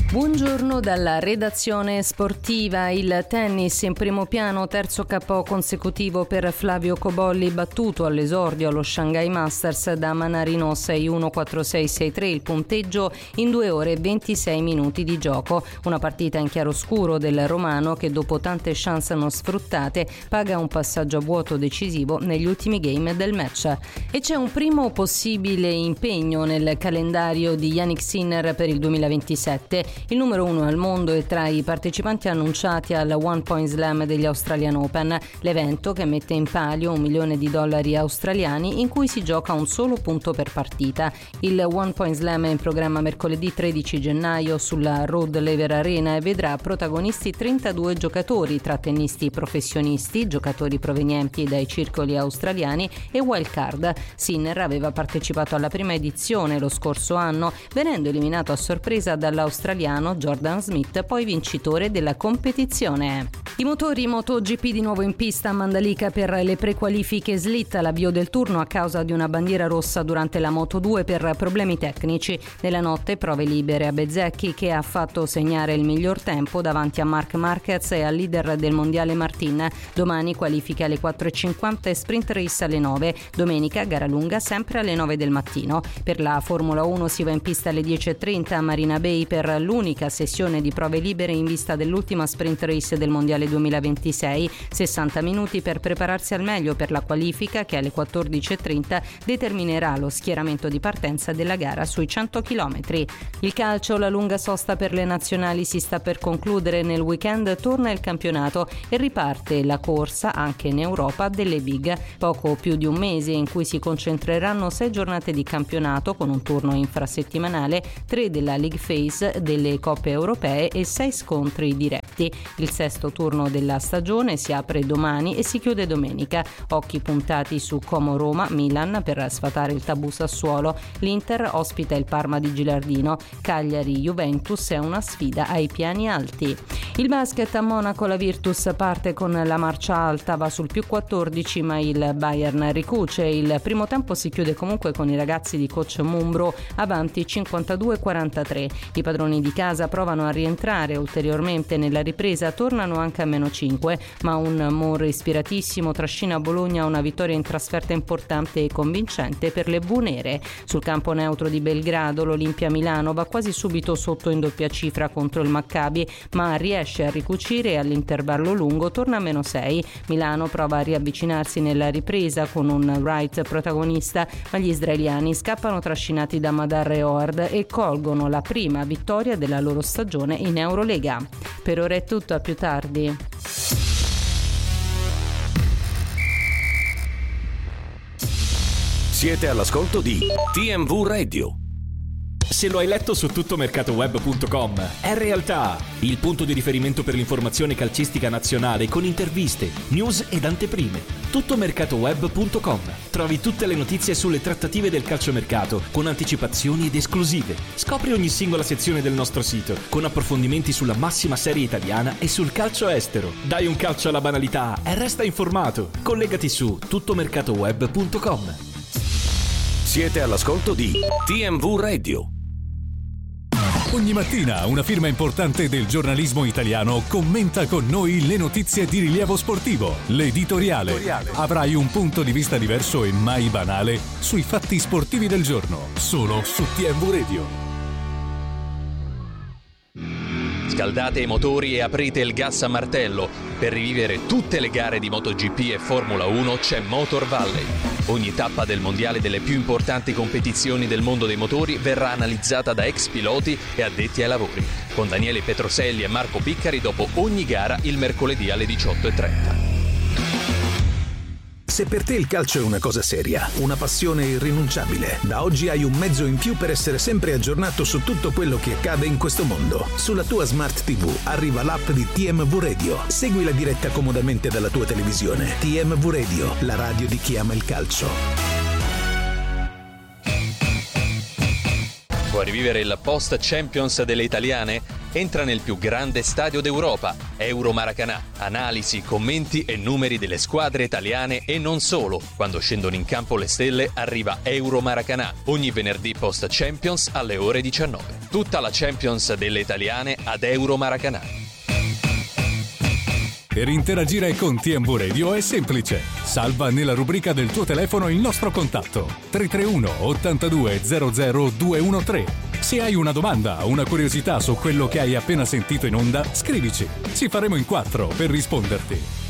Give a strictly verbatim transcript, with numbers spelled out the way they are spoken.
Buongiorno dalla redazione sportiva. Il tennis in primo piano, terzo K O consecutivo per Flavio Cobolli, battuto all'esordio allo Shanghai Masters da Manarino sei uno quattro sei sei tre, il punteggio in due ore e ventisei minuti di gioco. Una partita in chiaroscuro del romano che dopo tante chance non sfruttate paga un passaggio a vuoto decisivo negli ultimi game del match. E c'è un primo possibile impegno nel calendario di Jannik Sinner per il duemilaventisette. Il numero uno al mondo è tra i partecipanti annunciati al One Point Slam degli Australian Open, l'evento che mette in palio un milione di dollari australiani in cui si gioca un solo punto per partita. Il One Point Slam è in programma mercoledì tredici gennaio sulla Rod Laver Arena e vedrà protagonisti trentadue giocatori tra tennisti professionisti, giocatori provenienti dai circoli australiani e wildcard. Sinner aveva partecipato alla prima edizione lo scorso anno, venendo eliminato a sorpresa dall'australiano Jordan Smith, poi vincitore della competizione. I motori MotoGP di nuovo in pista a Mandalika per le prequalifiche. Slitta l'avvio del turno a causa di una bandiera rossa durante la Moto due per problemi tecnici. Nella notte prove libere a Bezzecchi, che ha fatto segnare il miglior tempo davanti a Marc Marquez e al leader del mondiale Martin. Domani qualifiche alle quattro e cinquanta e sprint race alle nove. Domenica gara lunga sempre alle nove del mattino. Per la Formula uno si va in pista alle dieci e trenta a Marina Bay per l'unica sessione di prove libere in vista dell'ultima sprint race del mondiale duemilaventisei. sessanta minuti per prepararsi al meglio per la qualifica che alle quattordici e trenta determinerà lo schieramento di partenza della gara sui cento chilometri. Il calcio, la lunga sosta per le nazionali si sta per concludere. Nel weekend torna il campionato e riparte la corsa anche in Europa delle big. Poco più di un mese in cui si concentreranno sei giornate di campionato con un turno infrasettimanale, tre della League Phase, delle coppe europee e sei scontri diretti. Il sesto turno della stagione si apre domani e si chiude domenica. Occhi puntati su Como Roma, Milan per sfatare il tabù Sassuolo. L'Inter ospita il Parma di Gilardino. Cagliari Juventus è una sfida ai piani alti. Il basket a Monaco, la Virtus parte con la marcia alta, va sul più quattordici ma il Bayern ricuce. Il primo tempo si chiude comunque con i ragazzi di coach Mumbro avanti cinquantadue a quarantatré. I padroni di casa provano a rientrare ulteriormente nella ripresa, tornano anche a meno cinque, ma un Moore ispiratissimo trascina Bologna a una vittoria in trasferta importante e convincente per le bluenere. Sul campo neutro di Belgrado l'Olimpia Milano va quasi subito sotto in doppia cifra contro il Maccabi, ma riesce a ricucire e all'intervallo lungo torna a meno sei. Milano prova a riavvicinarsi nella ripresa con un Wright protagonista, ma gli israeliani scappano trascinati da Madar e Howard e colgono la prima vittoria della loro stagione in Eurolega. Per ora è tutto, a più tardi. Siete all'ascolto di T M V Radio. Se lo hai letto su tuttomercatoweb punto com, è realtà, il punto di riferimento per l'informazione calcistica nazionale con interviste, news ed anteprime. tuttomercatoweb punto com. Trovi tutte le notizie sulle trattative del calciomercato con anticipazioni ed esclusive. Scopri ogni singola sezione del nostro sito con approfondimenti sulla massima serie italiana e sul calcio estero. Dai un calcio alla banalità e resta informato. Collegati su tuttomercatoweb punto com. Siete all'ascolto di T M V Radio. Ogni mattina una firma importante del giornalismo italiano commenta con noi le notizie di rilievo sportivo. L'editoriale. Avrai un punto di vista diverso e mai banale sui fatti sportivi del giorno, solo su T M V Radio. Scaldate i motori e aprite il gas a martello. Per rivivere tutte le gare di MotoGP e Formula uno c'è Motor Valley. Ogni tappa del mondiale delle più importanti competizioni del mondo dei motori verrà analizzata da ex piloti e addetti ai lavori, con Daniele Petroselli e Marco Piccari dopo ogni gara il mercoledì alle diciotto e trenta. Se per te il calcio è una cosa seria, una passione irrinunciabile, da oggi hai un mezzo in più per essere sempre aggiornato su tutto quello che accade in questo mondo. Sulla tua Smart tivù arriva l'app di T M V Radio. Segui la diretta comodamente dalla tua televisione. T M V Radio, la radio di chi ama il calcio. Vuoi rivivere il post Champions delle italiane? Entra nel più grande stadio d'Europa, Euromaracanà. Analisi, commenti e numeri delle squadre italiane e non solo. Quando scendono in campo le stelle arriva Euromaracanà, ogni venerdì post Champions alle ore diciannove. Tutta la Champions delle italiane ad Euromaracanà. Per interagire con T M V Radio è semplice. Salva nella rubrica del tuo telefono il nostro contatto tre tre uno ottantadue zero zero due uno tre. Se hai una domanda o una curiosità su quello che hai appena sentito in onda, scrivici. Ci faremo in quattro per risponderti.